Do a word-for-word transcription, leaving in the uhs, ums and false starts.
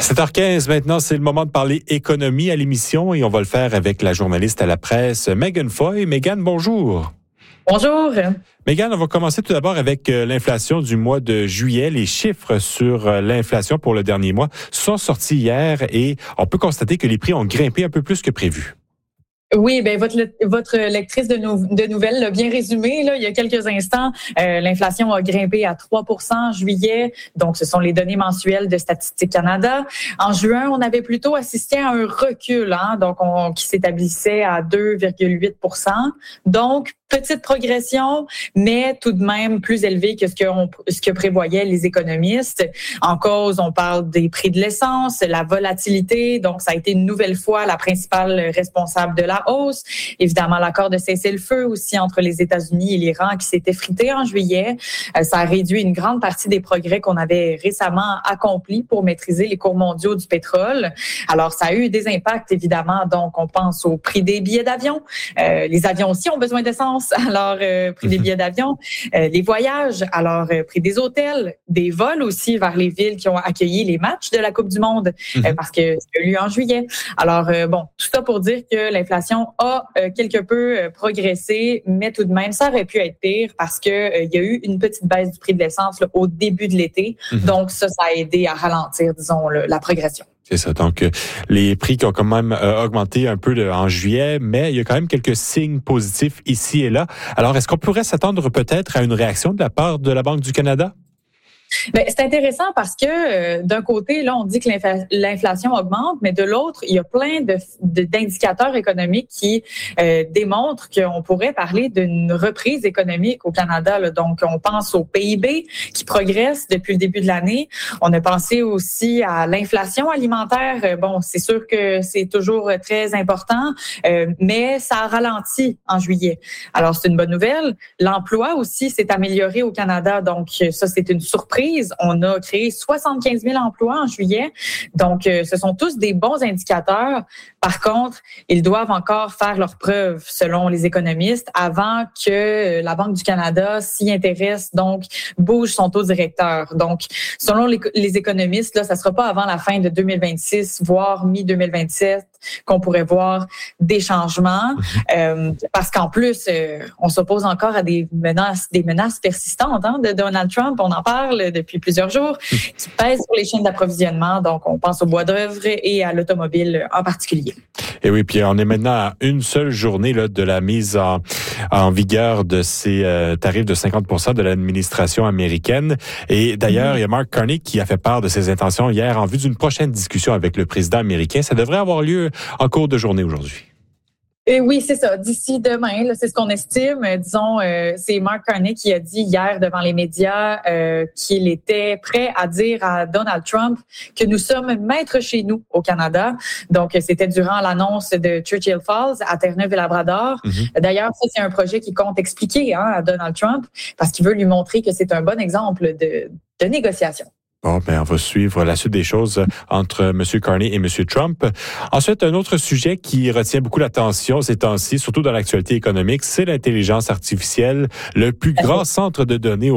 sept heures quinze maintenant, c'est le moment de parler économie à l'émission et on va le faire avec la journaliste à la presse, Megan Foy. Megan, bonjour. Bonjour. Megan, on va commencer tout d'abord avec euh, l'inflation du mois de juillet. Les chiffres sur euh, l'inflation pour le dernier mois sont sortis hier et on peut constater que les prix ont grimpé un peu plus que prévu. Oui, ben votre votre lectrice de, nou- de nouvelles l'a bien résumé là, il y a quelques instants. Euh, l'inflation a grimpé à trois pour cent en juillet, donc ce sont les données mensuelles de Statistique Canada. En juin, on avait plutôt assisté à un recul, hein, donc on, qui s'établissait à deux virgule huit pour cent. Donc petite progression, mais tout de même plus élevée que ce que, on, ce que prévoyaient les économistes. En cause, on parle des prix de l'essence, la volatilité. Donc, ça a été une nouvelle fois la principale responsable de la hausse. Évidemment, l'accord de cessez-le-feu aussi entre les États-Unis et l'Iran qui s'est effrité en juillet. Euh, ça a réduit une grande partie des progrès qu'on avait récemment accomplis pour maîtriser les cours mondiaux du pétrole. Alors, ça a eu des impacts, évidemment. Donc, on pense au prix des billets d'avion. Euh, les avions aussi ont besoin d'essence. Alors, euh, prix des billets d'avion, euh, les voyages, alors euh, prix des hôtels, des vols aussi vers les villes qui ont accueilli les matchs de la Coupe du Monde, mm-hmm. euh, parce que ça a eu lieu en juillet. Alors, euh, bon, tout ça pour dire que l'inflation a euh, quelque peu euh, progressé, mais tout de même, ça aurait pu être pire parce que euh, il y a eu une petite baisse du prix de l'essence là, au début de l'été. Mm-hmm. Donc, ça, ça a aidé à ralentir, disons, le, la progression. C'est ça. Donc, les prix qui ont quand même euh, augmenté un peu de, en juillet, mais il y a quand même quelques signes positifs ici et là. Alors, est-ce qu'on pourrait s'attendre peut-être à une réaction de la part de la Banque du Canada? Ben, c'est intéressant parce que euh, d'un côté, là, on dit que l'infl- l'inflation augmente, mais de l'autre, il y a plein de, de, d'indicateurs économiques qui euh, démontrent qu'on pourrait parler d'une reprise économique au Canada. Là. Donc, on pense au P I B qui progresse depuis le début de l'année. On a pensé aussi à l'inflation alimentaire. Bon, c'est sûr que c'est toujours très important, euh, mais ça a ralenti en juillet. Alors, c'est une bonne nouvelle. L'emploi aussi s'est amélioré au Canada. Donc, ça, c'est une surprise. On a créé soixante-quinze mille emplois en juillet. Donc, euh, ce sont tous des bons indicateurs. Par contre, ils doivent encore faire leurs preuves, selon les économistes, avant que la Banque du Canada s'y intéresse, donc bouge son taux directeur. Donc, selon les, les économistes, là, ça sera pas avant la fin de deux mille vingt-six, voire mi-deux mille vingt-sept, qu'on pourrait voir des changements. Euh, parce qu'en plus, euh, on s'oppose encore à des menaces, des menaces persistantes hein, de Donald Trump. On en parle depuis plusieurs jours, qui pèsent sur les chaînes d'approvisionnement. Donc, on pense au bois d'œuvre et à l'automobile en particulier. Et oui, puis on est maintenant à une seule journée là, de la mise en, en vigueur de ces euh, tarifs de cinquante pour cent de l'administration américaine. Et d'ailleurs, mm-hmm. il y a Mark Carney qui a fait part de ses intentions hier en vue d'une prochaine discussion avec le président américain. Ça devrait avoir lieu en cours de journée aujourd'hui. Et oui, c'est ça. D'ici demain, là, c'est ce qu'on estime. Disons, euh, c'est Mark Carney qui a dit hier devant les médias euh, qu'il était prêt à dire à Donald Trump que nous sommes maîtres chez nous au Canada. Donc, c'était durant l'annonce de Churchill Falls à Terre-Neuve-et-Labrador. Mm-hmm. D'ailleurs, ça, c'est un projet qui compte expliquer hein, à Donald Trump parce qu'il veut lui montrer que c'est un bon exemple de, de négociation. Bon, ben, on va suivre la suite des choses entre M. Carney et M. Trump. Ensuite, un autre sujet qui retient beaucoup l'attention ces temps-ci, surtout dans l'actualité économique, c'est l'intelligence artificielle, le plus grand centre de données au